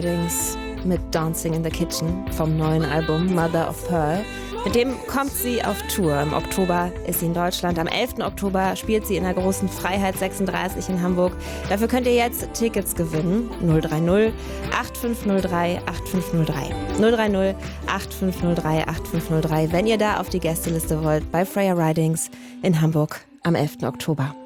Ridings mit Dancing in the Kitchen vom neuen Album Mother of Pearl. Mit dem kommt sie auf Tour. Im Oktober ist sie in Deutschland. Am 11. Oktober spielt sie in der großen Freiheit 36 in Hamburg. Dafür könnt ihr jetzt Tickets gewinnen. 030 8503 8503. 030 8503 8503, wenn ihr da auf die Gästeliste wollt bei Freya Ridings in Hamburg am 11. Oktober.